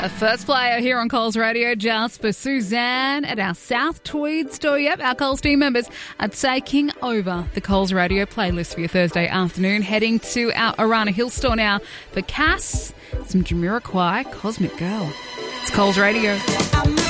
A first player here on Coles Radio, Jasper Suzanne at our South Tweed store. Yep, our Coles team members are taking over the Coles Radio playlist for your Thursday afternoon. Heading to our Arana Hill store now for Cass, some Jamiroquai, Cosmic Girl. It's Coles Radio.